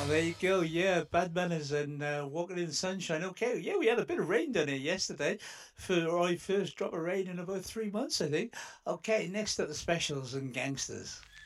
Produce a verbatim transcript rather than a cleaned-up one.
there you go. Yeah, Bad Manners and uh, Walking in the Sunshine. Okay, yeah, we had a bit of rain down here yesterday for our first drop of rain in about three months, I think. Okay, next up the specials and gangsters.